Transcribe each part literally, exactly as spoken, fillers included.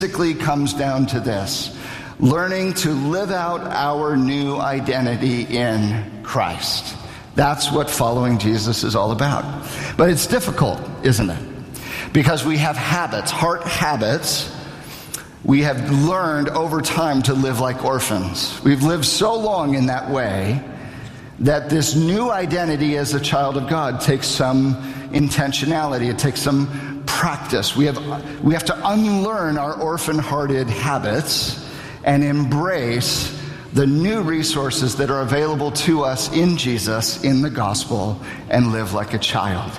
basically comes down to this: learning to live out our new identity in Christ. That's what following Jesus is all about. But it's difficult, isn't it? Because we have habits, heart habits. We have learned over time to live like orphans. We've lived so long in that way that this new identity as a child of God takes some intentionality. It takes some practice. We have, we have to unlearn our orphan-hearted habits and embrace the new resources that are available to us in Jesus, in the gospel, and live like a child.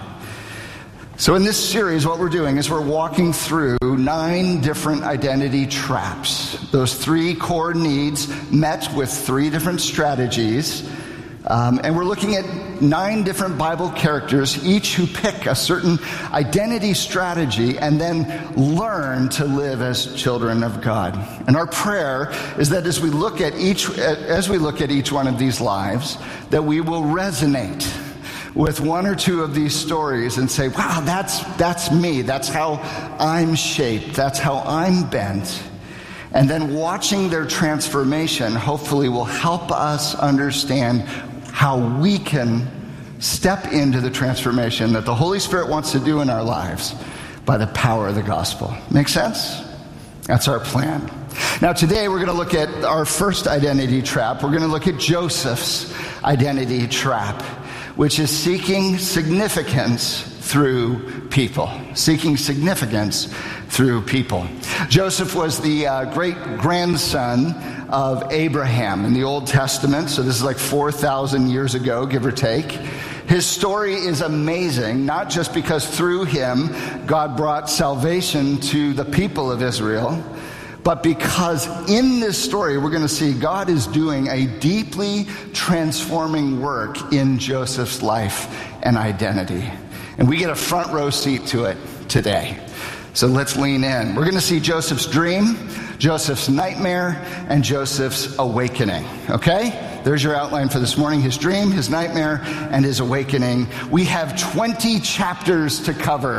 So in this series, what we're doing is we're walking through nine different identity traps. Those three core needs met with three different strategies. Um, and we're looking at nine different Bible characters, each who pick a certain identity strategy and then learn to live as children of God. And our prayer is that as we look at each, as we look at each one of these lives, that we will resonate with one or two of these stories and say, wow, that's that's me. That's how I'm shaped. That's how I'm bent. And then watching their transformation hopefully will help us understand how we can step into the transformation that the Holy Spirit wants to do in our lives by the power of the gospel. Make sense? That's our plan. Now today we're going to look at our first identity trap. We're going to look at Joseph's identity trap, which is seeking significance through people. Seeking significance through people. Joseph was the uh, great-grandson of Abraham in the Old Testament, so this is like four thousand years ago, give or take. His story is amazing, not just because through him God brought salvation to the people of Israel, but because in this story we're going to see God is doing a deeply transforming work in Joseph's life and identity. And we get a front row seat to it today. So let's lean in. We're going to see Joseph's dream, Joseph's nightmare, and Joseph's awakening. Okay? There's your outline for this morning. His dream, his nightmare, and his awakening. We have twenty chapters to cover.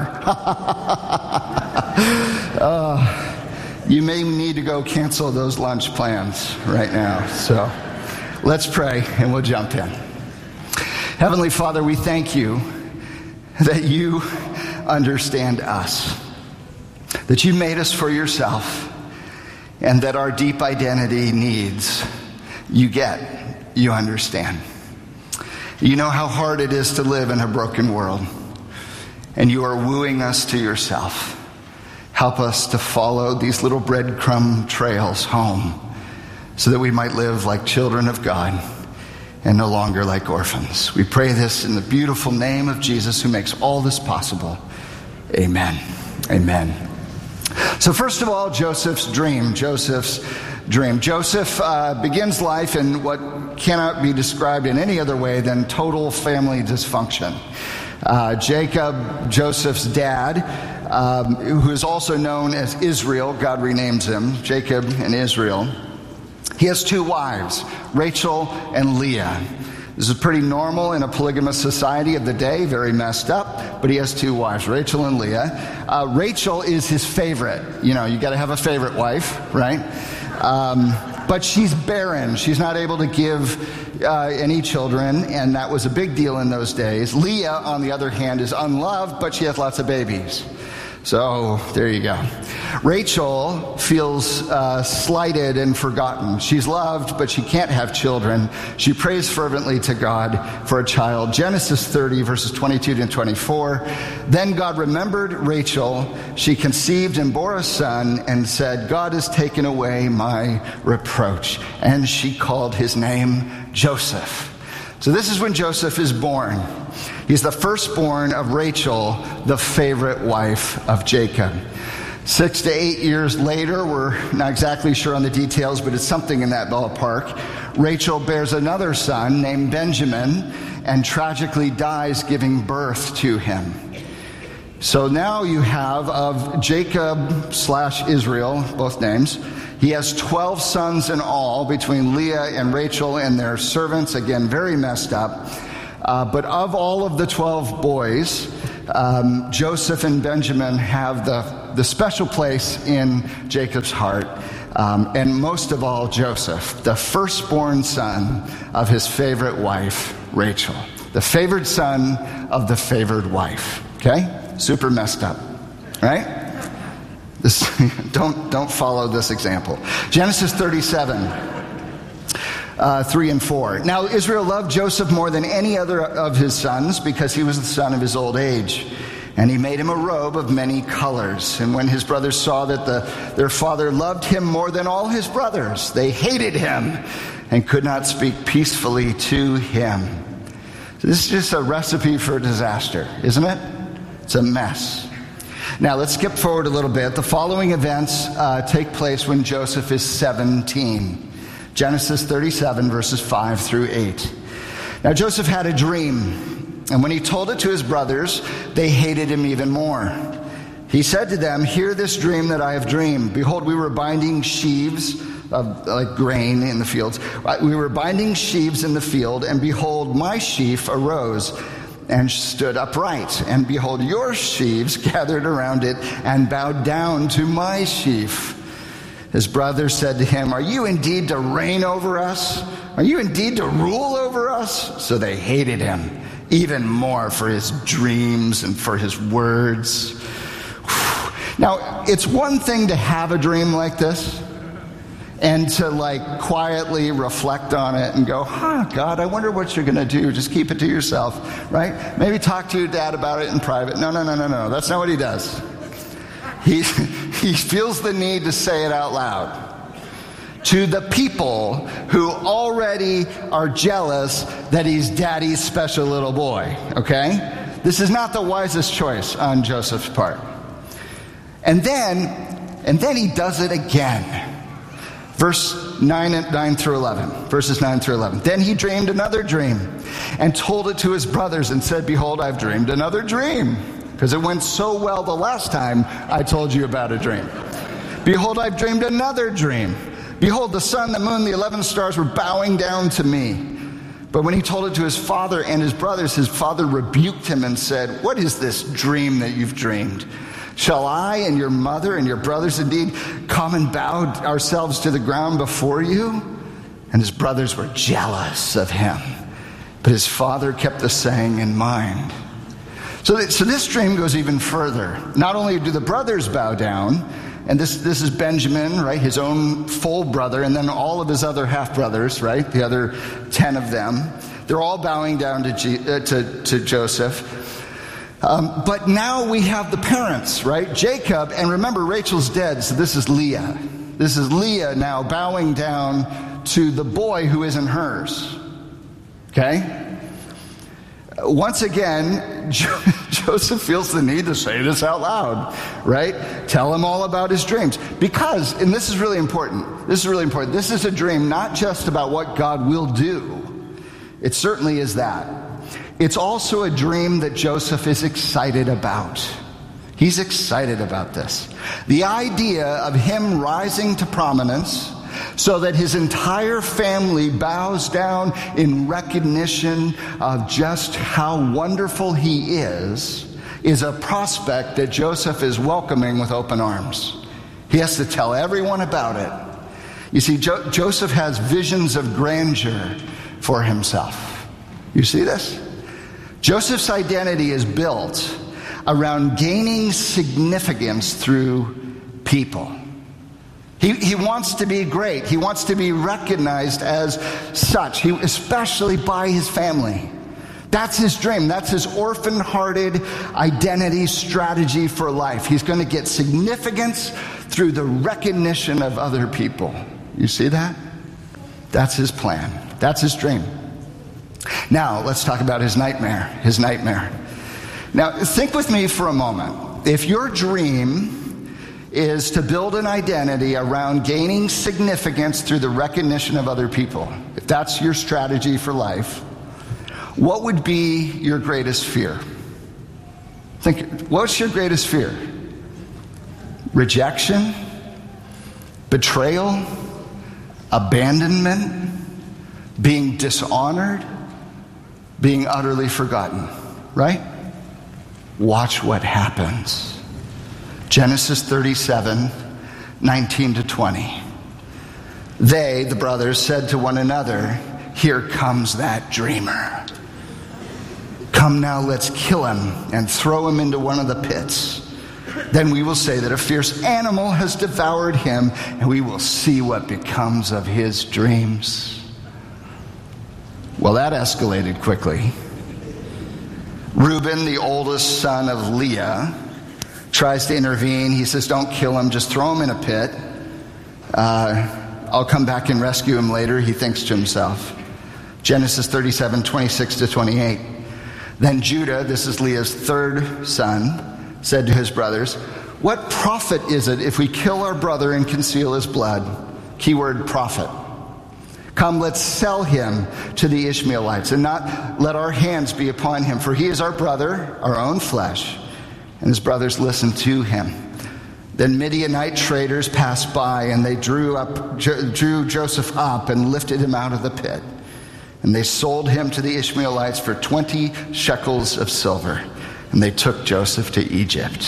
uh, you may need to go cancel those lunch plans right now. So let's pray and we'll jump in. Heavenly Father, we thank you that you understand us, that you made us for yourself, and that our deep identity needs you get, you understand. You know how hard it is to live in a broken world, and you are wooing us to yourself. Help us to follow these little breadcrumb trails home so that we might live like children of God and no longer like orphans. We pray this in the beautiful name of Jesus, who makes all this possible. Amen. Amen. So first of all, Joseph's dream. Joseph's dream. Joseph uh, begins life in what cannot be described in any other way than total family dysfunction. Uh, Jacob, Joseph's dad, um, who is also known as Israel, God renames him, Jacob and Israel. He has two wives, Rachel and Leah. This is pretty normal in a polygamous society of the day, very messed up, but he has two wives, Rachel and Leah. Uh, Rachel is his favorite. You know, you got to have a favorite wife, right? Um, but she's barren. She's not able to give uh, any children, and that was a big deal in those days. Leah, on the other hand, is unloved, but she has lots of babies. So there you go. Rachel feels uh, slighted and forgotten. She's loved, but she can't have children. She prays fervently to God for a child. Genesis thirty, verses twenty-two to twenty-four. Then God remembered Rachel. She conceived and bore a son and said, God has taken away my reproach. And she called his name Joseph. So this is when Joseph is born. He's the firstborn of Rachel, the favorite wife of Jacob. Six to eight years later, we're not exactly sure on the details, but it's something in that ballpark. Rachel bears another son named Benjamin and tragically dies giving birth to him. So now you have of Jacob slash Israel, both names. He has twelve sons in all between Leah and Rachel and their servants. Again, very messed up. Uh, but of all of the twelve boys, um, Joseph and Benjamin have the, the special place in Jacob's heart. Um, and most of all, Joseph, the firstborn son of his favorite wife, Rachel. The favored son of the favored wife. Okay? Super messed up. Right? This, don't, don't follow this example. Genesis thirty-seven, uh, three and four. Now Israel loved Joseph more than any other of his sons because he was the son of his old age. And he made him a robe of many colors. And when his brothers saw that the, their father loved him more than all his brothers, they hated him and could not speak peacefully to him. So this is just a recipe for disaster, isn't it? It's a mess. Now, let's skip forward a little bit. The following events uh, take place when Joseph is seventeen. Genesis thirty-seven, verses five through eight. Now, Joseph had a dream, and when he told it to his brothers, they hated him even more. He said to them, "Hear this dream that I have dreamed. Behold, we were binding sheaves of like grain in the fields. We were binding sheaves in the field, and behold, my sheaf arose and stood upright. And behold, your sheaves gathered around it and bowed down to my sheaf." His brothers said to him, "Are you indeed to reign over us? Are you indeed to rule over us?" So they hated him even more for his dreams and for his words. Now, it's one thing to have a dream like this and to like quietly reflect on it and go, huh, God, I wonder what you're going to do. Just keep it to yourself, right? Maybe talk to your dad about it in private. No, no, no, no, no. That's not what he does. He, he feels the need to say it out loud to the people who already are jealous that he's daddy's special little boy, okay? This is not the wisest choice on Joseph's part. And then, and then he does it again. Verse nine, and nine through eleven. Verses nine through eleven. Then he dreamed another dream and told it to his brothers and said, "Behold, I've dreamed another dream." Because it went so well the last time I told you about a dream. "Behold, I've dreamed another dream. Behold, the sun, the moon, the eleven stars were bowing down to me." But when he told it to his father and his brothers, his father rebuked him and said, "What is this dream that you've dreamed? Shall I and your mother and your brothers indeed come and bow ourselves to the ground before you?" And his brothers were jealous of him. But his father kept the saying in mind. So, that, so this dream goes even further. Not only do the brothers bow down, and this, this is Benjamin, right, his own full brother, and then all of his other half-brothers, right, the other ten of them. They're all bowing down to, G, uh, to, to Joseph. Um, but now we have the parents, right? Jacob, and remember, Rachel's dead, so this is Leah. This is Leah now bowing down to the boy who isn't hers. Okay? Once again, jo- Joseph feels the need to say this out loud, right? Tell him all about his dreams. Because, and this is really important, this is really important, this is a dream not just about what God will do. It certainly is that. It's also a dream that Joseph is excited about. He's excited about this. The idea of him rising to prominence so that his entire family bows down in recognition of just how wonderful he is, is a prospect that Joseph is welcoming with open arms. He has to tell everyone about it. You see, jo- Joseph has visions of grandeur for himself. You see this? Joseph's identity is built around gaining significance through people. He, he wants to be great. He wants to be recognized as such, he, especially by his family. That's his dream. That's his orphan-hearted identity strategy for life. He's going to get significance through the recognition of other people. You see that? That's his plan. That's his dream. Now, let's talk about his nightmare. His nightmare. Now, think with me for a moment. If your dream is to build an identity around gaining significance through the recognition of other people, if that's your strategy for life, what would be your greatest fear? Think, what's your greatest fear? Rejection? Betrayal? Abandonment? Being dishonored? Being utterly forgotten, right? watch what happens. Genesis thirty-seven, nineteen to twenty. They, the brothers, said to one another, "Here comes that dreamer. Come now, let's kill him and throw him into one of the pits. Then we will say that a fierce animal has devoured him, and we will see what becomes of his dreams." Well, that escalated quickly. Reuben, the oldest son of Leah, tries to intervene. He says, "Don't kill him, just throw him in a pit. Uh, I'll come back and rescue him later," he thinks to himself. Genesis thirty-seven, twenty-six to twenty-eight. Then Judah, this is Leah's third son, said to his brothers, "What profit is it if we kill our brother and conceal his blood?" Keyword profit. "Come, let's sell him to the Ishmaelites and not let our hands be upon him, for he is our brother, our own flesh." And his brothers listened to him. Then Midianite traders passed by, and they drew up, drew Joseph up and lifted him out of the pit. And they sold him to the Ishmaelites for twenty shekels of silver. And they took Joseph to Egypt.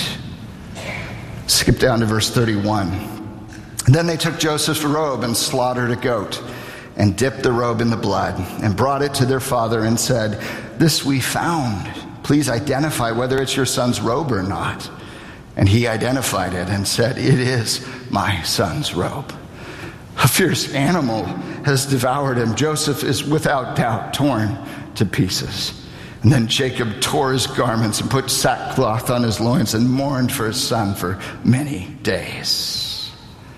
Skip down to verse thirty-one. Then they took Joseph's robe and slaughtered a goat and dipped the robe in the blood and brought it to their father and said, "This we found. Please identify whether it's your son's robe or not." And he identified it and said, "It is my son's robe. A fierce animal has devoured him. Joseph is without doubt torn to pieces." And then Jacob tore his garments and put sackcloth on his loins and mourned for his son for many days.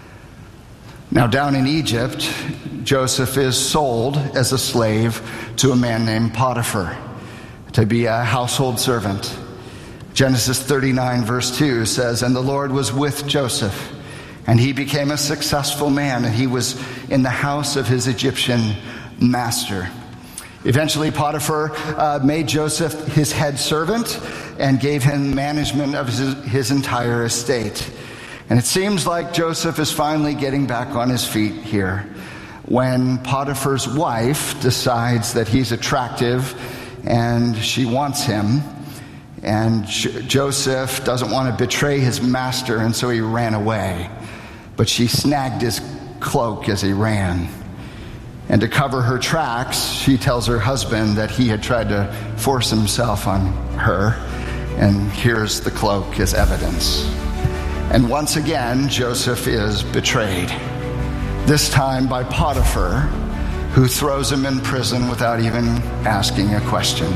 Now down in Egypt, Joseph is sold as a slave to a man named Potiphar to be a household servant. Genesis thirty-nine verse two says, "And the Lord was with Joseph, and he became a successful man, and he was in the house of his Egyptian master." Eventually, Potiphar uh, made Joseph his head servant and gave him management of his, his entire estate. And it seems like Joseph is finally getting back on his feet here when Potiphar's wife decides that he's attractive and she wants him. And J- Joseph doesn't want to betray his master, and so he ran away. But she snagged his cloak as he ran. And to cover her tracks, she tells her husband that he had tried to force himself on her. And here's the cloak as evidence. And once again, Joseph is betrayed. This time by Potiphar, who throws him in prison without even asking a question.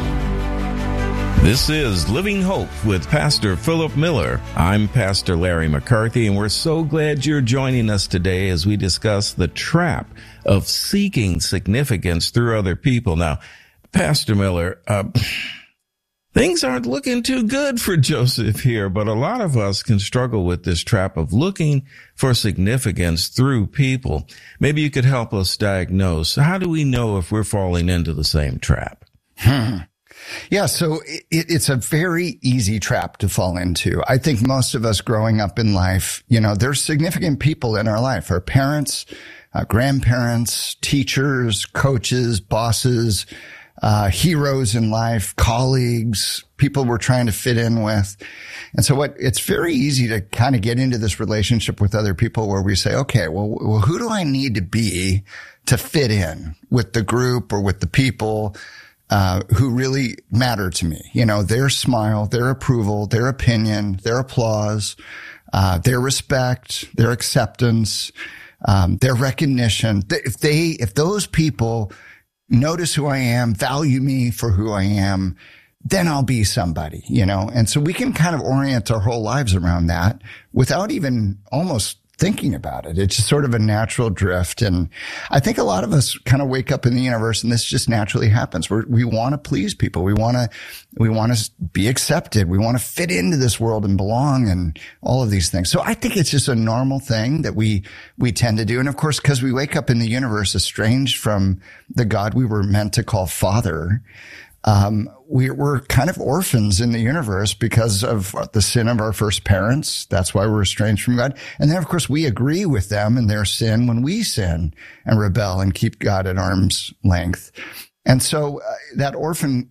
This is Living Hope with Pastor Philip Miller. I'm Pastor Larry McCarthy, and we're so glad you're joining us today as we discuss the trap of seeking significance through other people. Now, Pastor Miller, uh, things aren't looking too good for Joseph here, but a lot of us can struggle with this trap of looking for significance through people. Maybe you could help us diagnose. How do we know if we're falling into the same trap? Hmm. Yeah, so it, it's a very easy trap to fall into. I think most of us growing up in life, you know, there's significant people in our life, our parents, uh, grandparents, teachers, coaches, bosses, uh, heroes in life, colleagues, people we're trying to fit in with. And so what, it's very easy to kind of get into this relationship with other people where we say, okay, well, well, who do I need to be to fit in with the group or with the people Uh, who really matter to me? You know, their smile, their approval, their opinion, their applause, uh, their respect, their acceptance, um, their recognition. If they, if those people notice who I am, value me for who I am, then I'll be somebody, you know? And so we can kind of orient our whole lives around that without even almost thinking about it. It's just sort of a natural drift. And I think a lot of us kind of wake up in the universe and this just naturally happens. We're, we want to please people. We want to, we want to be accepted. We want to fit into this world and belong and all of these things. So I think it's just a normal thing that we, we tend to do. And of course, because we wake up in the universe estranged from the God we were meant to call Father, Um, we, we're kind of orphans in the universe because of the sin of our first parents. That's why we're estranged from God. And then, of course, we agree with them in their sin when we sin and rebel and keep God at arm's length. And so uh, that orphan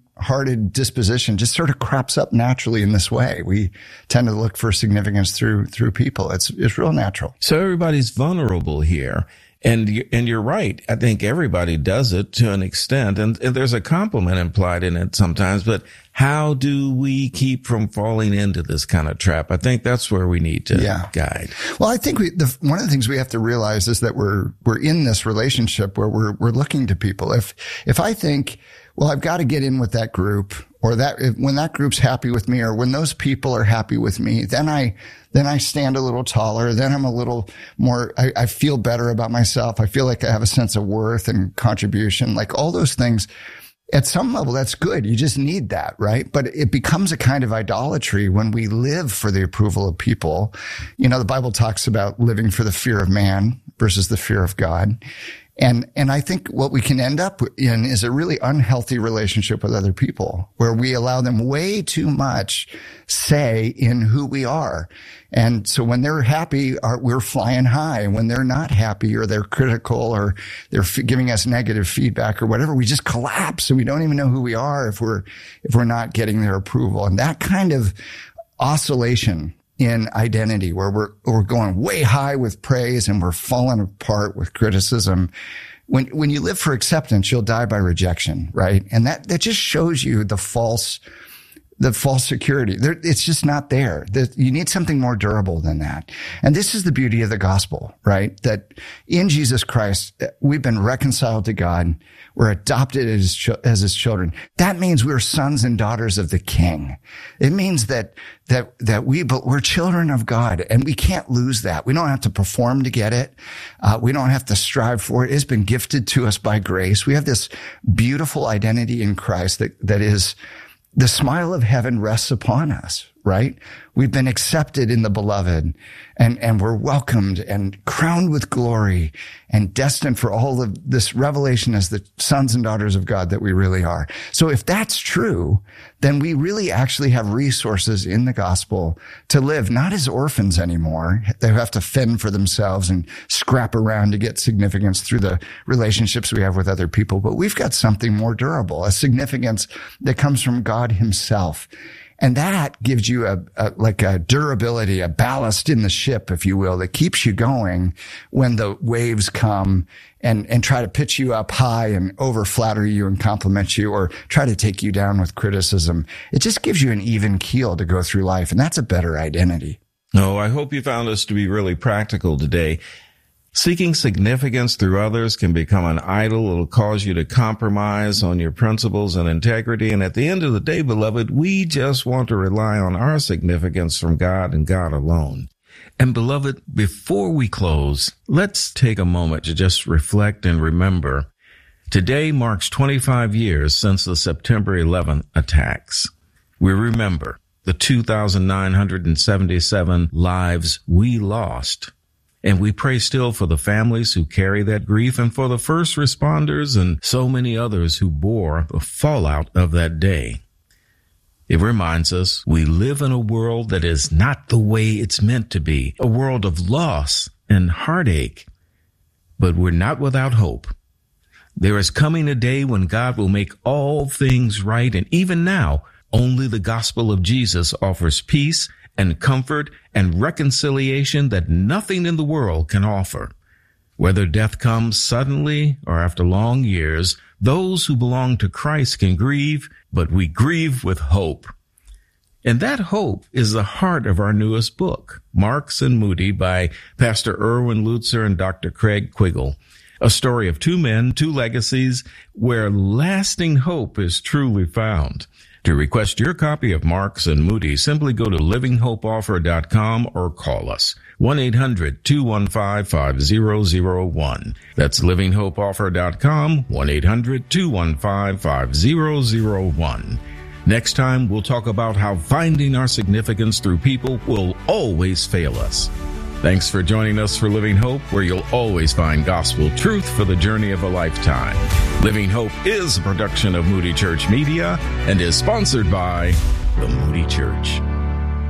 hearted disposition just sort of crops up naturally in this way. We tend to look for significance through, through people. It's, it's real natural. So everybody's vulnerable here. And you, and you're right. I think everybody does it to an extent, and, and there's a compliment implied in it sometimes. But how do we keep from falling into this kind of trap? I think that's where we need to yeah. guide. Well, I think we, the, one of the things we have to realize is that we're we're in this relationship where we're we're looking to people. If if I think, well, I've got to get in with that group, or that if, when that group's happy with me, or when those people are happy with me, then I. Then I stand a little taller. Then I'm a little more, I, I feel better about myself. I feel like I have a sense of worth and contribution, like all those things. At some level, that's good. You just need that, right? But it becomes a kind of idolatry when we live for the approval of people. You know, the Bible talks about living for the fear of man versus the fear of God. And, and I think what we can end up in is a really unhealthy relationship with other people where we allow them way too much say in who we are. And so when they're happy, our, we're flying high. When they're not happy or they're critical or they're f- giving us negative feedback or whatever, we just collapse and we don't even know who we are if we're, if we're not getting their approval. And that kind of oscillation in identity where we're, we're going way high with praise and we're falling apart with criticism. When, when you live for acceptance, you'll die by rejection, right? And that, that just shows you the false, the false security. There, it's just not there. The, you need something more durable than that. And this is the beauty of the gospel, right? That in Jesus Christ, we've been reconciled to God. We're adopted as, as his children. That means we're sons and daughters of the King. It means that, that, that we, but we're children of God and we can't lose that. We don't have to perform to get it. Uh, we don't have to strive for it. It's been gifted to us by grace. We have this beautiful identity in Christ that, that is, the smile of heaven rests upon us, right? We've been accepted in the beloved and, and we're welcomed and crowned with glory and destined for all of this revelation as the sons and daughters of God that we really are. So if that's true, then we really actually have resources in the gospel to live not as orphans anymore. They have to fend for themselves and scrap around to get significance through the relationships we have with other people. But we've got something more durable, a significance that comes from God himself. And that gives you a, a, like a durability, a ballast in the ship, if you will, that keeps you going when the waves come and, and try to pitch you up high and over flatter you and compliment you or try to take you down with criticism. It just gives you an even keel to go through life. And that's a better identity. Oh, I hope you found us to be really practical today. Seeking significance through others can become an idol. It'll cause you to compromise on your principles and integrity. And at the end of the day, beloved, we just want to rely on our significance from God and God alone. And beloved, before we close, let's take a moment to just reflect and remember. Today marks twenty-five years since the September eleventh attacks. We remember the two thousand nine hundred seventy-seven lives we lost. And we pray still for the families who carry that grief and for the first responders and so many others who bore the fallout of that day. It reminds us we live in a world that is not the way it's meant to be, a world of loss and heartache. But we're not without hope. There is coming a day when God will make all things right, and even now, only the gospel of Jesus offers peace and comfort and reconciliation that nothing in the world can offer. Whether death comes suddenly or after long years, those who belong to Christ can grieve, but we grieve with hope. And that hope is the heart of our newest book, Marks and Moody, by Pastor Erwin Lutzer and Doctor Craig Quiggle. A story of two men, two legacies, where lasting hope is truly found. To request your copy of Marks and Moody, simply go to living hope offer dot com or call us, one eight hundred two one five five zero zero one. That's living hope offer dot com, one eight hundred two one five five zero zero one. Next time, we'll talk about how finding our significance through people will always fail us. Thanks for joining us for Living Hope, where you'll always find gospel truth for the journey of a lifetime. Living Hope is a production of Moody Church Media and is sponsored by the Moody Church.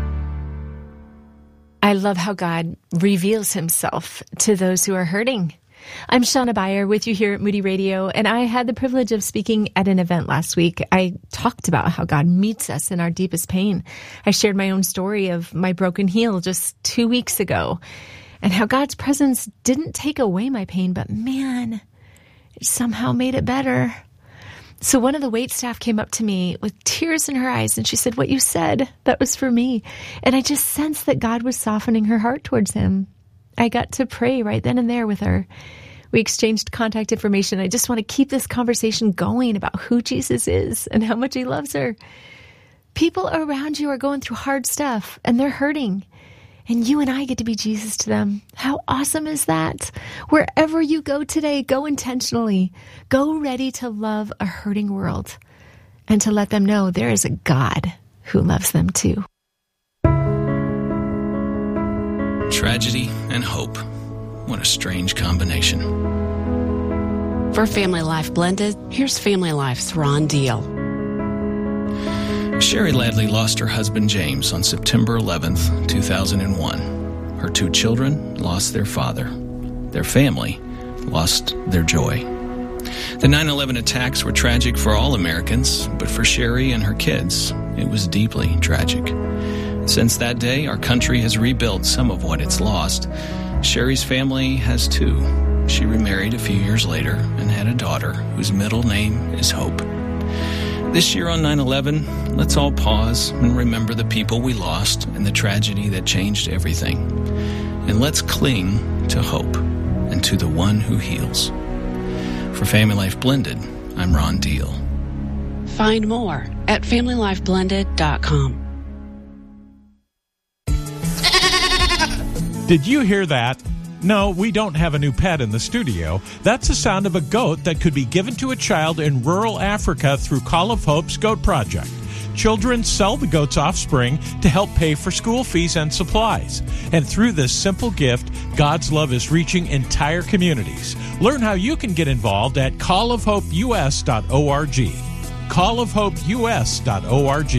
I love how God reveals himself to those who are hurting. I'm Shauna Beyer with you here at Moody Radio, and I had the privilege of speaking at an event last week. I talked about how God meets us in our deepest pain. I shared my own story of my broken heel just two weeks ago, and how God's presence didn't take away my pain, but man, it somehow made it better. So one of the wait staff came up to me with tears in her eyes, and she said, "What you said, that was for me." And I just sensed that God was softening her heart towards him. I got to pray right then and there with her. We exchanged contact information. I just want to keep this conversation going about who Jesus is and how much he loves her. People around you are going through hard stuff, and they're hurting. And you and I get to be Jesus to them. How awesome is that? Wherever you go today, go intentionally. Go ready to love a hurting world and to let them know there is a God who loves them too. Tragedy and hope. What a strange combination. For Family Life Blended, here's Family Life's Ron Deal. Sherry Ladley lost her husband James on September eleventh, two thousand one. Her two children lost their father. Their family lost their joy. The nine eleven attacks were tragic for all Americans, but for Sherry and her kids, it was deeply tragic. Since that day, our country has rebuilt some of what it's lost. Sherry's family has too. She remarried a few years later and had a daughter whose middle name is Hope. This year on nine eleven, let's all pause and remember the people we lost and the tragedy that changed everything. And let's cling to hope and to the one who heals. For Family Life Blended, I'm Ron Deal. Find more at family life blended dot com. Did you hear that? No, we don't have a new pet in the studio. That's the sound of a goat that could be given to a child in rural Africa through Call of Hope's Goat Project. Children sell the goat's offspring to help pay for school fees and supplies. And through this simple gift, God's love is reaching entire communities. Learn how you can get involved at call of hope u s dot org. call of hope u s dot org.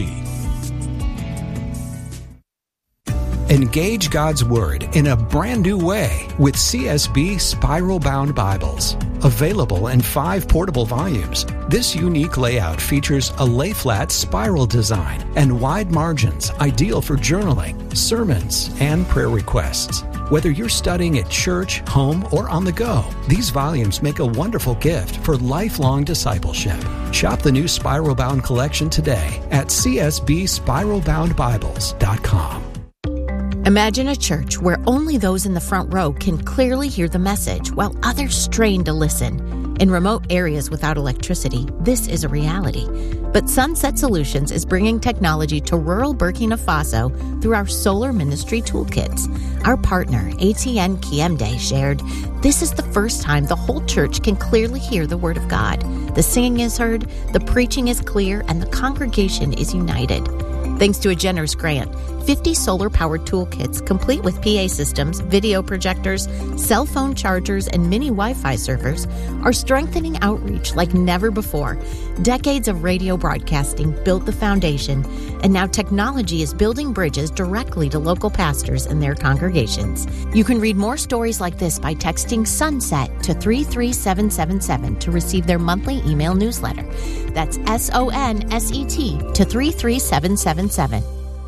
Engage God's Word in a brand new way with C S B Spiral Bound Bibles. Available in five portable volumes, this unique layout features a lay-flat spiral design and wide margins ideal for journaling, sermons, and prayer requests. Whether you're studying at church, home, or on the go, these volumes make a wonderful gift for lifelong discipleship. Shop the new Spiral Bound collection today at c s b spiral bound bibles dot com. Imagine a church where only those in the front row can clearly hear the message while others strain to listen. In remote areas without electricity, this is a reality. But Sunset Solutions is bringing technology to rural Burkina Faso through our Solar Ministry Toolkits. Our partner, A T N Kiemde, shared, "This is the first time the whole church can clearly hear the Word of God. The singing is heard, the preaching is clear, and the congregation is united." Thanks to a generous grant, fifty solar-powered toolkits complete with P A systems, video projectors, cell phone chargers, and mini Wi-Fi servers are strengthening outreach like never before. Decades of radio broadcasting built the foundation, and now technology is building bridges directly to local pastors and their congregations. You can read more stories like this by texting SUNSET to three three seven seven seven to receive their monthly email newsletter. That's S O N S E T to three three seven seven seven.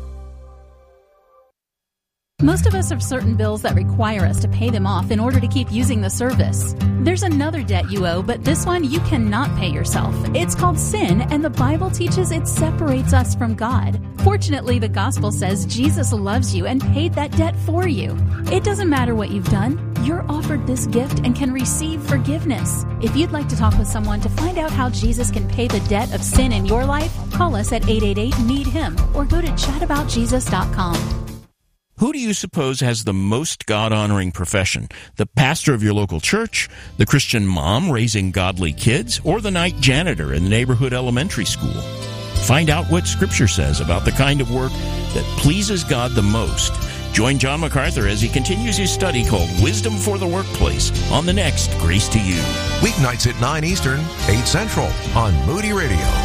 Most of us have certain bills that require us to pay them off in order to keep using the service. There's another debt you owe, but this one you cannot pay yourself. It's called sin, and the Bible teaches it separates us from God. Fortunately, the gospel says Jesus loves you and paid that debt for you. It doesn't matter what you've done. You're offered this gift and can receive forgiveness. If you'd like to talk with someone to find out how Jesus can pay the debt of sin in your life, call us at eight eight eight, need him or go to chat about jesus dot com. Who do you suppose has the most God-honoring profession? The pastor of your local church, the Christian mom raising godly kids, or the night janitor in the neighborhood elementary school? Find out what Scripture says about the kind of work that pleases God the most. Join John MacArthur as he continues his study called Wisdom for the Workplace on the next Grace to You. Weeknights at nine Eastern, eight Central on Moody Radio.